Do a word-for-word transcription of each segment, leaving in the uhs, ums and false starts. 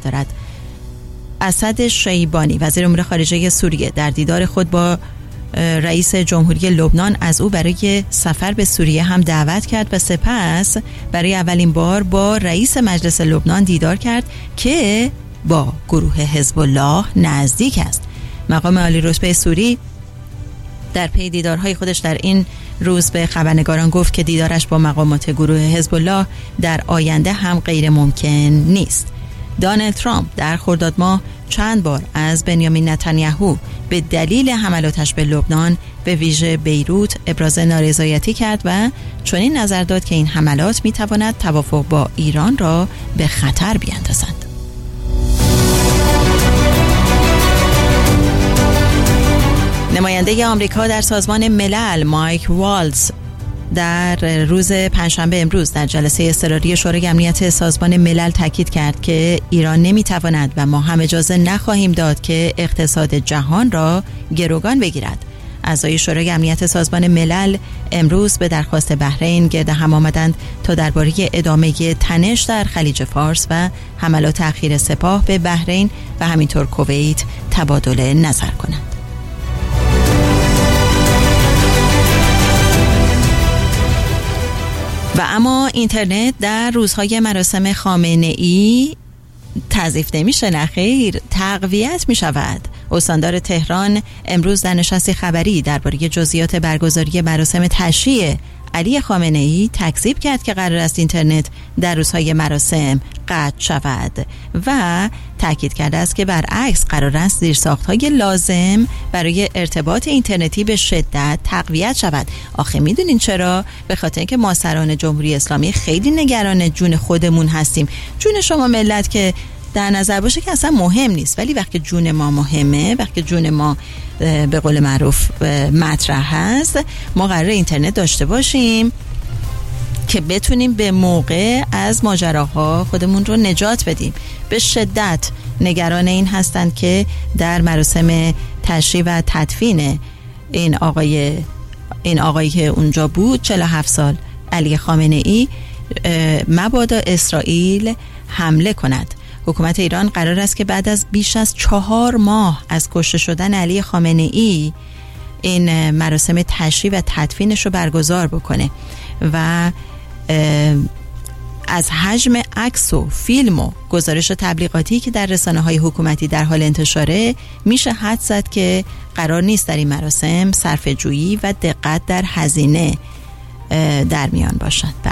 دارد. اسد شیبانی وزیر امور خارجه سوریه در دیدار خود با رئیس جمهوری لبنان از او برای سفر به سوریه هم دعوت کرد و سپس برای اولین بار با رئیس مجلس لبنان دیدار کرد که با گروه حزب الله نزدیک است. مقام عالی رتبه سوری در پی دیدارهای خودش در این روز به خبرنگاران گفت که دیدارش با مقامات گروه حزب الله در آینده هم غیر ممکن نیست. دونالد ترامپ در خرداد ماه چند بار از بنیامین نتانیاهو به دلیل حملاتش به لبنان به ویژه بیروت ابراز نارضایتی کرد و چنین نظر داد که این حملات میتواند توافق با ایران را به خطر بیاندازد. نماینده آمریکا در سازمان ملل مایک والتز در روز پنجشنبه امروز در جلسه اضطراری شورای امنیت سازمان ملل تاکید کرد که ایران نمیتواند و ما هم اجازه نخواهیم داد که اقتصاد جهان را گروگان بگیرد. اعضای شورای امنیت سازمان ملل امروز به درخواست بحرین گرد هم آمدند تا درباره ادامه تنش در خلیج فارس و حملات اخیر سپاه به بحرین و همینطور کویت تبادل نظر کنند. و اما اینترنت در روزهای مراسم خامنه‌ای تضعیف نمیشه، نه خیر، تقویت می شود. استاندار تهران امروز در نشستی خبری درباره جزئیات برگزاری مراسم تشییع علی خامنه‌ای تکذیب کرد که قرار است اینترنت در روزهای مراسم قطع شود و تاکید کرده است که برعکس قرار است زیرساخت‌های لازم برای ارتباط اینترنتی به شدت تقویت شود. آخه میدونین چرا؟ به خاطر اینکه ما سران جمهوری اسلامی خیلی نگران جون خودمون هستیم. جون شما ملت که در نظر باشه که اصلا مهم نیست، ولی وقتی جون ما مهمه، وقتی جون ما به قول معروف مطرح هست، ما قراره اینترنت داشته باشیم که بتونیم به موقع از ماجراها خودمون رو نجات بدیم. به شدت نگران این هستند که در مراسم تشییع و تدفین این آقای این آقایی که اونجا بود چهل و هفت سال علی خامنه‌ای مبادا اسرائیل حمله کند. حکومت ایران قرار است که بعد از بیش از چهار ماه از کشته شدن علی خامنه‌ای این مراسم تشییع و تدفینش رو برگزار بکنه و از حجم عکس و فیلم و گزارش تبلیغاتی که در رسانه‌های حکومتی در حال انتشاره میشه حد زد که قرار نیست در این مراسم صرفه‌جویی و دقت در هزینه در میان باشد. بله.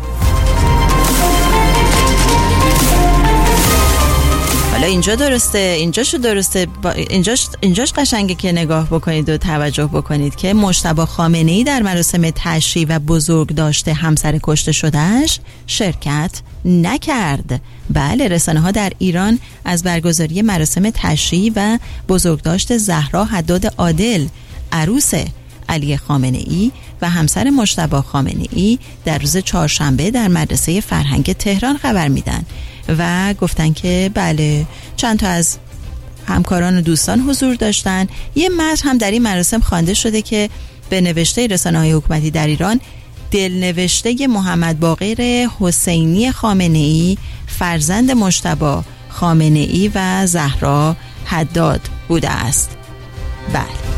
حالا اینجا درسته، اینجاشو درسته، اینجاش اینجاش قشنگه که نگاه بکنید و توجه بکنید که مجتبی خامنه‌ای در مراسم تشییع و بزرگ داشته همسر کشته شدهش شرکت نکرد. بله، رسانه‌ها در ایران از برگزاری مراسم تشییع و بزرگداشت زهرا حداد عادل عروس علی خامنه‌ای و همسر مجتبی خامنه‌ای در روز چهارشنبه در مدرسه فرهنگ تهران خبر میدن و گفتن که بله چند تا از همکاران و دوستان حضور داشتن. یه متن هم در این مراسم خوانده شده که به نوشته رسانه‌های حکومتی در ایران دلنوشته محمد باقر حسینی خامنه‌ای فرزند مجتبی خامنه‌ای و زهرا حداد بوده است. بله.